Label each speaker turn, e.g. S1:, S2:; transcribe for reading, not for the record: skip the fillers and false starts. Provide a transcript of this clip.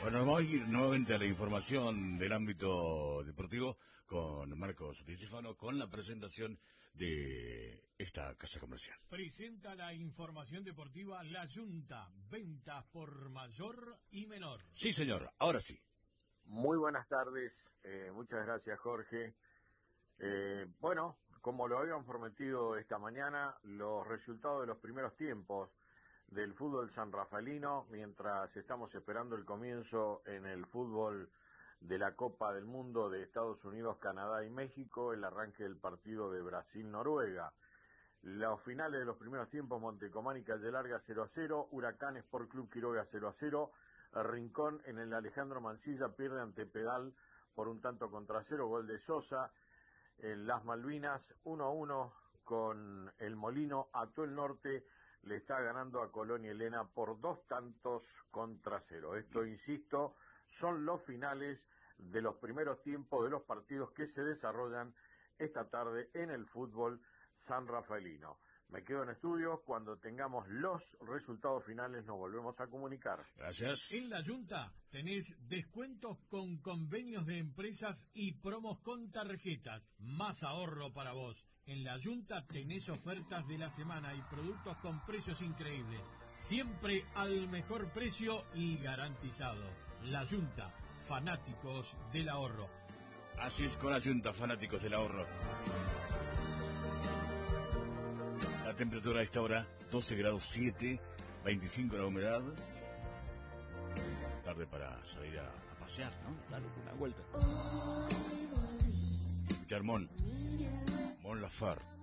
S1: Bueno, vamos a ir nuevamente a la información del ámbito deportivo con Marcos Di Stefano, con la presentación de esta casa comercial.
S2: Presenta la información deportiva La Yunta, ventas por mayor y menor.
S1: Sí, señor, ahora sí.
S3: Muy buenas tardes, muchas gracias, Jorge. Bueno, como lo habíamos prometido esta mañana, los resultados de los primeros tiempos del fútbol sanrafaelino, mientras estamos esperando el comienzo en el fútbol de la Copa del Mundo de Estados Unidos, Canadá y México, el arranque del partido de Brasil-Noruega. Los finales de los primeros tiempos: Montecomán y Calle Larga 0-0, Huracán Sport Club Quiroga 0-0, Rincón en el Alejandro Mansilla pierde ante Pedal por un tanto contra cero, gol de Sosa. En Las Malvinas 1-1 con el Molino, Atuel Norte le está ganando a Colonia Elena por 2 tantos contra 0. Esto, insisto, son los finales de los primeros tiempos de los partidos que se desarrollan esta tarde en el fútbol sanrafaelino. Me quedo en estudio. Cuando tengamos los resultados finales nos volvemos a comunicar.
S1: Gracias.
S2: En La Yunta tenés descuentos con convenios de empresas y promos con tarjetas. Más ahorro para vos. En La Yunta tenés ofertas de la semana y productos con precios increíbles. Siempre al mejor precio y garantizado. La Yunta, fanáticos del ahorro.
S1: Así es, con La Yunta, fanáticos del ahorro. La temperatura a esta hora, 12 grados 7, 25 la humedad. Tarde para salir a pasear, ¿no? Darle una vuelta. Escuchar Mon Laferte.